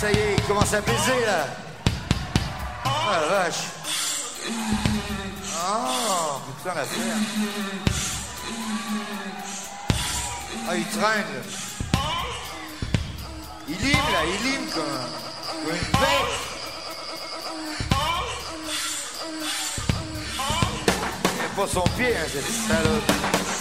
ça y est, il commence à baiser là. Oh la vache. Oh, putain l'affaire. Ah, il tringle. Il lime là, il lime comme une bête. Il n'a pas son pied, hein, cette salope.